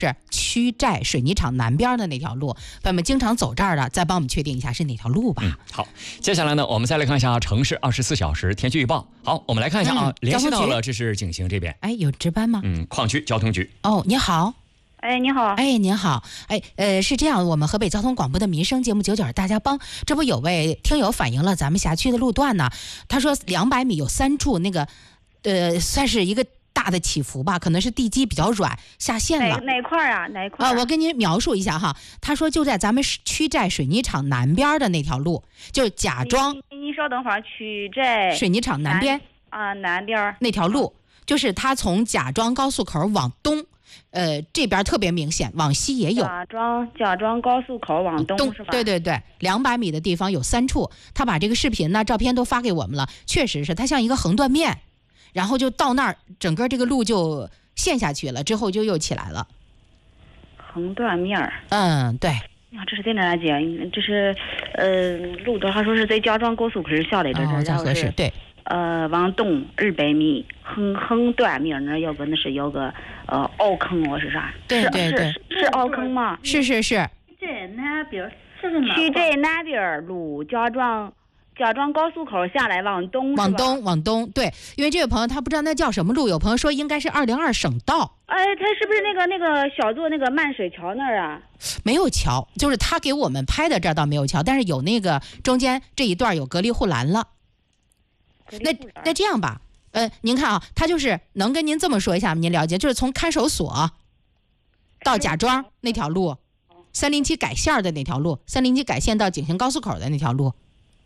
是区寨水泥厂南边的那条路，朋友们经常走这儿的，再帮我们确定一下是哪条路吧。 好，接下来呢，我们再来看一下城市24小时天气预报。好，我们来看一下啊，联系到了，这是景行这边。 哎，有值班吗？ 矿区交通局。 哦，你好。 哎，你好。 哎，您好。哎，是这样，我们河北交通广播的民生节目99大家帮，这不有位听友反映了咱们辖区的路段呢，他说200米有3处那个，算是一个大的起伏吧，可能是地基比较软，下陷了。 哪块啊？哪块啊？ 我跟您描述一下哈。他说就在咱们区寨水泥厂南边的那条路，就是贾庄。 你稍等会儿，区寨水泥厂南边啊，南边那条路，就是他从贾庄高速口往东。这边特别明显，往西也有。 贾庄高速口往东是吧？ 对，200米的地方有3处，他把这个视频呢、照片都发给我们了，确实是它像一个横断面，然后就到那儿，整个这个路就陷下去了，之后就又起来了。 横断面。 对。 啊，这是在哪讲？这是路段，他说是在贾庄高速口下来的， 在合适对。 往东200米，横断面那有个凹坑，我是啥？ 对， 是凹坑吗？ 是。 在南边是什么？区寨南边路，贾庄高速口下来往东， 往东，对，因为这位朋友他不知道那叫什么路，有朋友说应该是202省道。 他是不是那个小座那个漫水桥那儿啊？ 没有桥，就是他给我们拍的这儿倒没有桥，但是有那个中间这一段有隔离护栏了。那这样吧，您看啊，他就是能跟您这么说一下吗？您了解，就是从看守所到贾庄那条路，307改线的那条路，307改线到景行高速口的那条路。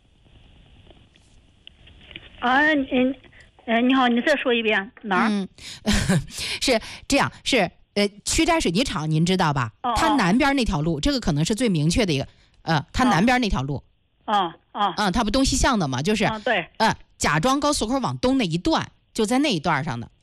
你好，你再说一遍哪儿？ 是这样，是区寨水泥厂，您知道吧？它南边那条路，这个可能是最明确的一个，它南边那条路。它不东西向的嘛，就是对， 贾庄高速口往东那一段，就在那一段上的。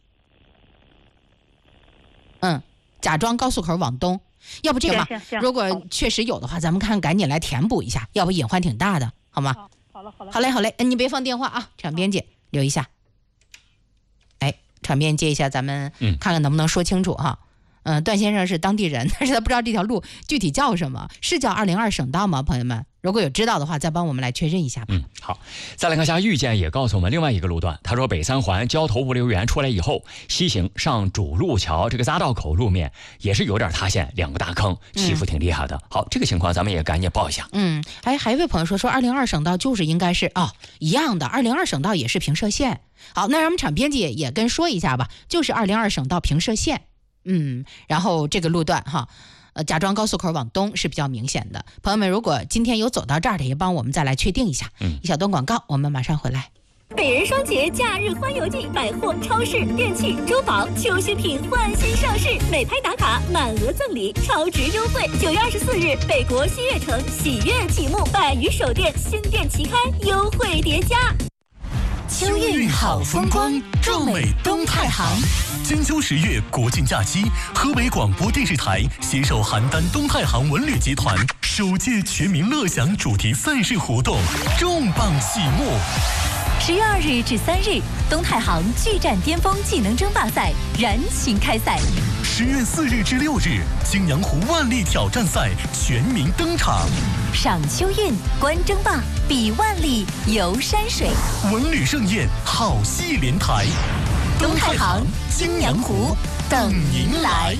贾庄高速口往东，要不这样吧，如果确实有的话，咱们赶紧来填补一下，要不隐患挺大的，好吗？好嘞，你别放电话啊，场边接留一下。场边接一下，咱们看看能不能说清楚哈。段先生是当地人，但是他不知道这条路具体叫什么，是叫202省道吗？朋友们，如果有知道的话，再帮我们来确认一下吧。 好，再来看一下遇见也告诉我们另外一个路段，他说北三环交头物流园出来以后，西行上主路桥这个匝道口路面也是有点塌陷，2个大坑，起伏挺厉害的。好，这个情况咱们也赶紧报一下。 还有一位朋友说202省道就是应该是一样的，202省道也是平射线。好，那让我们场编辑也跟说一下吧，就是202省道平射线。然后这个路段哈，贾庄高速口往东是比较明显的。朋友们，如果今天有走到这儿的，也帮我们再来确定一下。一小段广告，我们马上回来。 北人双节假日欢游季，百货、超市、电器、珠宝、秋需品换新上市，美拍打卡满额赠礼，超值优惠。9月24日，北国新悦城喜悦启幕，100余首店新店齐开，优惠叠加。 秋运好风光，壮美东太行。金秋10月国庆假期，河北广播电视台携手邯郸东太行文旅集团首届全民乐享主题赛事活动重磅启幕。 10月2日至3日，东太行巨战巅峰技能争霸赛燃情开赛。 10月4日至6日，青阳湖万历挑战赛全民登场。 赏秋运，观争霸，比万历，游山水， 文旅盛宴，好戏连台。 东太行、青阳湖等您来。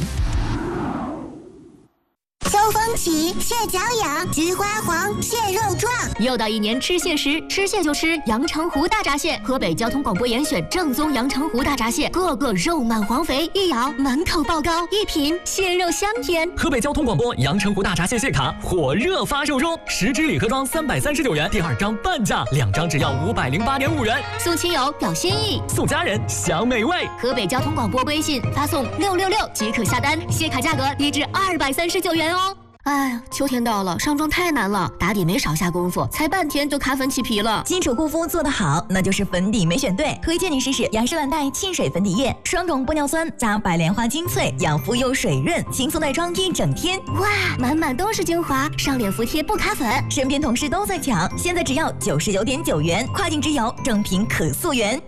秋风起，蟹脚痒，菊花黄，蟹肉壮。 又到一年吃蟹时，吃蟹就吃阳澄湖大闸蟹。河北交通广播严选正宗阳澄湖大闸蟹，个个肉满黄肥，一咬满口爆膏，一品蟹肉香甜。 河北交通广播阳澄湖大闸蟹卡火热发售中，10支礼盒装339元，第2张半价，2张只要508.5元。 送亲友表心意， 送家人享美味。 河北交通广播微信发送666即可下单，蟹卡价格低至239元哦。哎呀，秋天到了，上妆太难了，打底没少下功夫，才半天就卡粉起皮了。 基础护肤做得好，那就是粉底没选对。推荐你试试雅诗兰黛沁水粉底液，双种玻尿酸加白莲花精粹，养肤又水润，轻松耐妆一整天。 哇，满满都是精华，上脸服帖不卡粉。 身边同事都在抢，现在只要99.9元，跨境直邮，正品可溯源。